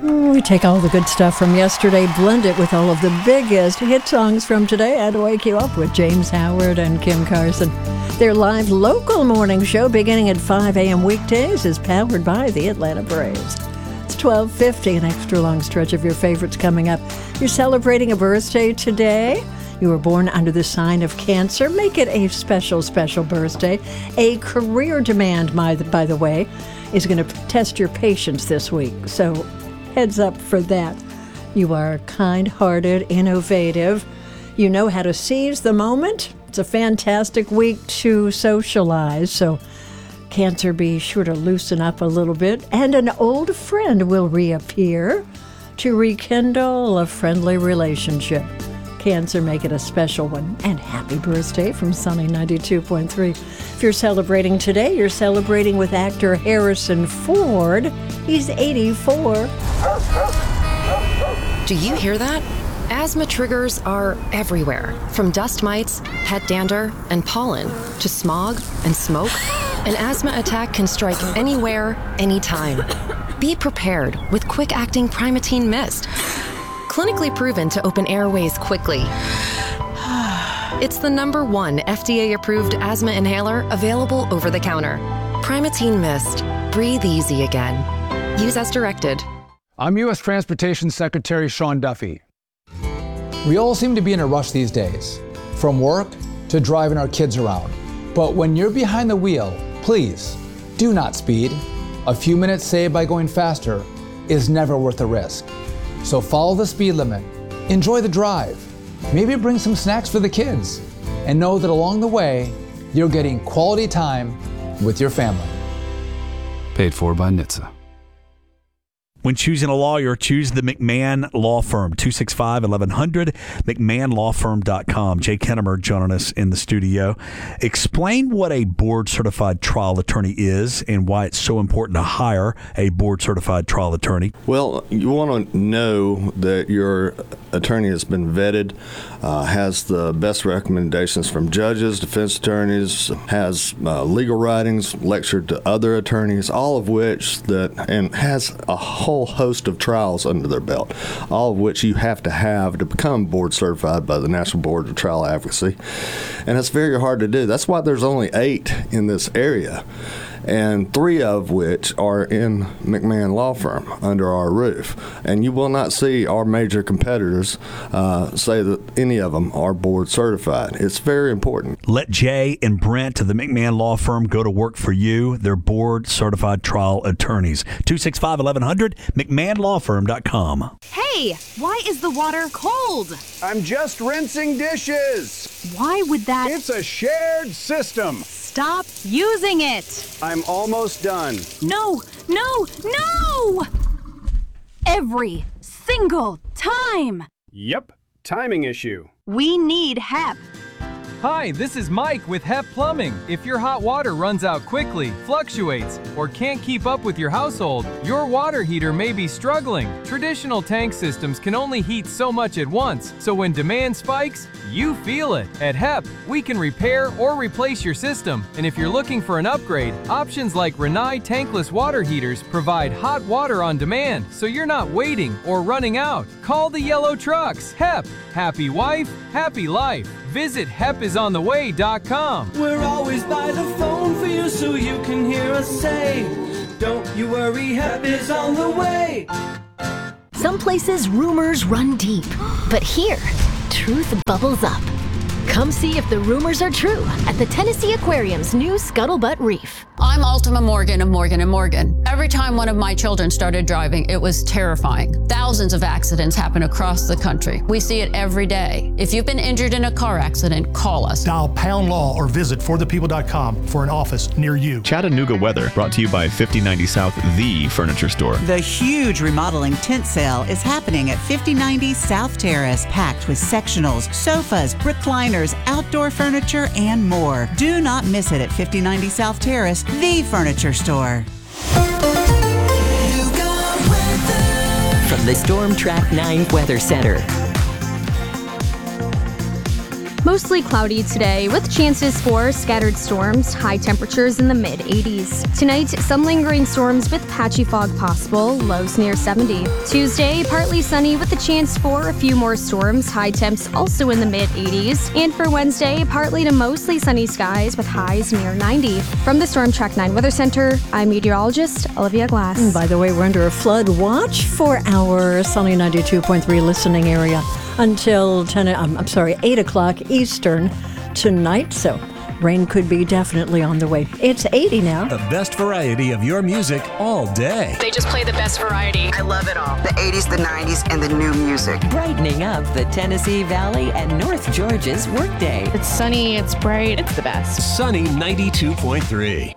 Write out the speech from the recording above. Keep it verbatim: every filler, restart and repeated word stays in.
We take all the good stuff from yesterday, blend it with all of the biggest hit songs from today, and wake you up with James Howard and Kim Carson. Their live local morning show beginning at five a.m. weekdays is powered by the Atlanta Braves. It's twelve fifty, an extra long stretch of your favorites coming up. You're celebrating a birthday today. You were born under the sign of Cancer. Make it a special, special birthday. A career demand, by the, by the way, is going to test your patience this week. So heads up for that. You are kind-hearted, innovative. You know how to seize the moment. It's a fantastic week to socialize. So Cancer, be sure to loosen up a little bit. And an old friend will reappear to rekindle a friendly relationship. Cancer, make it a special one. And happy birthday from Sunny ninety-two point three. If you're celebrating today, you're celebrating with actor Harrison Ford. He's eighty-four. Do you hear that? Asthma triggers are everywhere, from dust mites, pet dander, and pollen, to smog and smoke. An asthma attack can strike anywhere, anytime. Be prepared with quick-acting Primatene Mist. Clinically proven to open airways quickly. It's the number one F D A-approved asthma inhaler available over the counter. Primatene Mist. Breathe easy again. Use as directed. I'm U S Transportation Secretary Sean Duffy. We all seem to be in a rush these days, from work to driving our kids around. But when you're behind the wheel, please do not speed. A few minutes saved by going faster is never worth the risk. So follow the speed limit, enjoy the drive, maybe bring some snacks for the kids, and know that along the way, you're getting quality time with your family. Paid for by N H T S A. When choosing a lawyer, choose the McMahon Law Firm, two six five, eleven hundred, mcmahon law firm dot com. Jay Kennemer joining us in the studio. Explain what a board-certified trial attorney is and why it's so important to hire a board-certified trial attorney. Well, you want to know that your attorney has been vetted, uh, has the best recommendations from judges, defense attorneys, has uh, legal writings, lectured to other attorneys, all of which that, and has a whole host of trials under their belt, all of which you have to have to become board certified by the National Board of Trial Advocacy. And it's very hard to do. That's why there's only eight in this area, and three of which are in McMahon Law Firm under our roof. And you will not see our major competitors uh, say that any of them are board certified. It's very important. Let Jay and Brent of the McMahon Law Firm go to work for you. They're board certified trial attorneys. two six five, eleven hundred, mcmahon law firm dot com. Hey, why is the water cold? I'm just rinsing dishes. Why would that? It's a shared system. Stop using it. I'm almost done. No, no, no! Every single time. Yep, timing issue. We need H E P. Hi, this is Mike with H E P Plumbing. If your hot water runs out quickly, fluctuates, or can't keep up with your household, your water heater may be struggling. Traditional tank systems can only heat so much at once, so when demand spikes, you feel it. At H E P, we can repair or replace your system. And if you're looking for an upgrade, options like Rinnai tankless water heaters provide hot water on demand, so you're not waiting or running out. Call the yellow trucks. H E P. Happy wife, happy life. Visit hep is on the way dot com. We're always by the phone for you so you can hear us say, don't you worry, H E P is on the way. Some places rumors run deep, but here, truth bubbles up. Come see if the rumors are true at the Tennessee Aquarium's new Scuttlebutt Reef. I'm Ultima Morgan of Morgan and Morgan. Every time one of my children started driving, it was terrifying. Thousands of accidents happen across the country. We see it every day. If you've been injured in a car accident, call us. Dial pound law or visit for the people dot com for an office near you. Chattanooga weather brought to you by fifty ninety South, the furniture store. The huge remodeling tent sale is happening at fifty ninety South Terrace, packed with sectionals, sofas, recliners, outdoor furniture, and more. Do not miss it at fifty ninety South Terrace, the furniture store. From the Storm Track nine Weather Center. Mostly cloudy today with chances for scattered storms, high temperatures in the mid eighties. Tonight, some lingering storms with patchy fog possible, lows near seventy. Tuesday, partly sunny with a chance for a few more storms, high temps also in the mid eighties. And for Wednesday, partly to mostly sunny skies with highs near ninety. From the Storm Track nine Weather Center, I'm meteorologist Olivia Glass. And by the way, we're under a flood watch for our sunny ninety-two point three listening area until ten. I'm, I'm sorry, eight o'clock Eastern tonight. So rain could be definitely on the way. It's eighty now. The best variety of your music all day. They just play the best variety. I love it all. The eighties, the nineties, and the new music. Brightening up the Tennessee Valley and North Georgia's workday. It's sunny, it's bright, it's the best. Sunny ninety-two point three.